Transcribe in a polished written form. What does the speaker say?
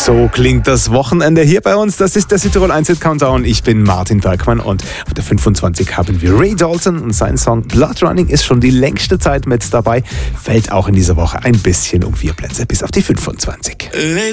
So klingt das Wochenende hier bei uns. Das ist der Südtirol 1 Hit Countdown. Ich bin Martin Bergmann und auf der 25 haben wir Ray Dalton und sein Song Blood Running ist schon die längste Zeit mit dabei. Fällt auch in dieser Woche ein bisschen um 4 Plätze bis auf die 25.